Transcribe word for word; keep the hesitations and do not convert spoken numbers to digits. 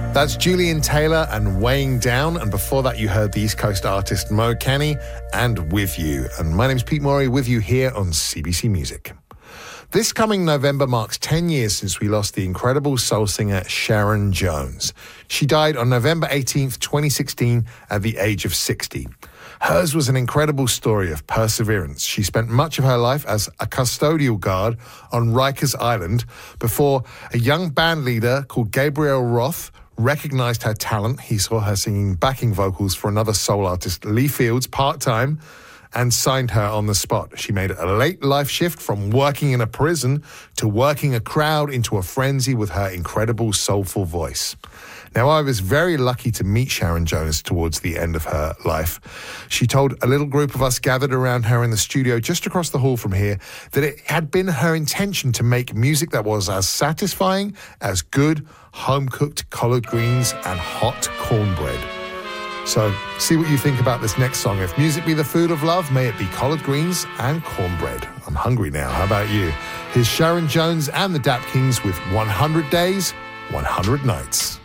That's Julian Taylor and Weighing Down. And before that, you heard the East Coast artist Mo Canny and With You. And my name's Pete Morey, with you here on C B C Music. This coming November marks ten years since we lost the incredible soul singer Sharon Jones. She died on November eighteenth, twenty sixteen, at the age of sixty. Hers was an incredible story of perseverance. She spent much of her life as a custodial guard on Rikers Island before a young band leader called Gabriel Roth recognized her talent. He saw her singing backing vocals for another soul artist, Lee Fields, part-time, and signed her on the spot. She made a late life shift from working in a prison to working a crowd into a frenzy with her incredible soulful voice. Now, I was very lucky to meet Sharon Jones towards the end of her life. She told a little group of us gathered around her in the studio just across the hall from here that it had been her intention to make music that was as satisfying as good, home-cooked collard greens and hot cornbread. So, see what you think about this next song. If music be the food of love, may it be collard greens and cornbread. I'm hungry now. How about you? Here's Sharon Jones and the Dap Kings with one hundred days, one hundred nights.